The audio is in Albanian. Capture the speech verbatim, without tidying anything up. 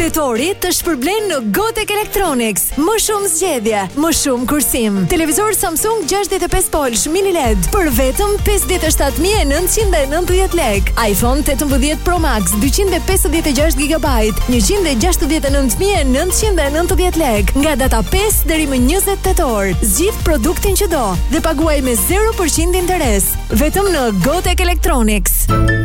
Tetori të shpërblen në Gotek Electronics. Më shumë zgjedhje, më shumë kursim. Televizor Samsung gjashtëdhjetë e pesë polsh mini L E D për vetëm pesëdhjetë e shtatë mijë e nëntëqind e nëntëdhjetë lekë. iPhone tetëmbëdhjetë Pro Max dyqind e pesëdhjetë e gjashtë gigabajt, njëqind e gjashtëdhjetë e nëntë mijë e nëntëqind e nëntëdhjetë lekë nga data pesë deri më njëzet tetor. Zgjidh produktin që do dhe paguaj me zero përqind interes. Vetëm në Gotek Electronics.